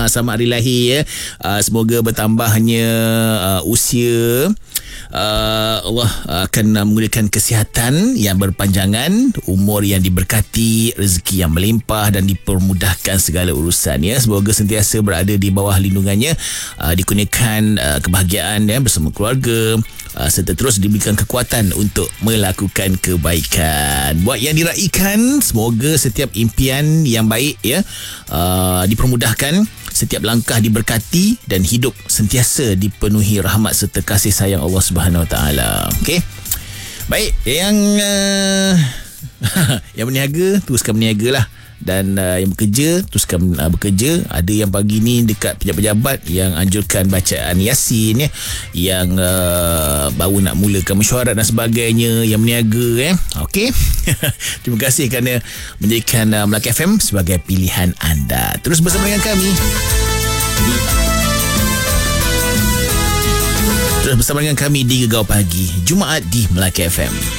selamat hari lahir ya. Semoga bertambahnya usia. Allah akan memulihkan kesihatan yang berpanjangan, umur yang diberkati, rezeki yang melimpah dan dipermudahkan segala urusan ya. Semoga sentiasa berada di bawah lindungannya, dikurniakan kebahagiaan ya bersama keluarga, serta terus diberikan kekuatan untuk melakukan kebaikan. Buat yang diraikan, semoga setiap impian yang baik ya dipermudahkan, setiap langkah diberkati dan hidup sentiasa dipenuhi rahmat serta kasih sayang Allah Subhanahu Wa Taala. Okey. Baik, yang yang berniaga teruskan berniagalah, dan yang bekerja teruskan bekerja. Ada yang pagi ni dekat pejabat-pejabat yang anjurkan bacaan Yasin ya, yang baru nak mulakan mesyuarat dan sebagainya, yang berniaga okey. Terima kasih kerana menjadikan Melaka FM sebagai pilihan anda. Terus bersama dengan kami di Gegau Pagi Jumaat di Melaka FM.